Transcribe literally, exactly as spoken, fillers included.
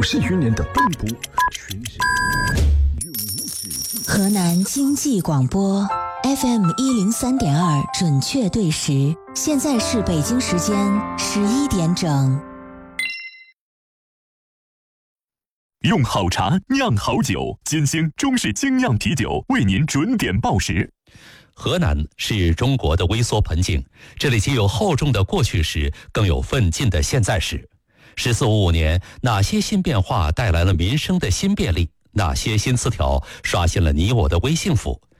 五十余年的奔波，全是永无止境。 河南经济广播 F M 一零三点二，准确对时，现在是北京时间十一点整。 用好茶酿好酒，金星中式精酿啤酒为您准点报时。 河南是中国的微缩盆景，这里既有厚重的过去时，更有奋进的现在时。十四五五年，哪些新变化带来了民生的新便利？哪些新词条刷新了你我的微幸福？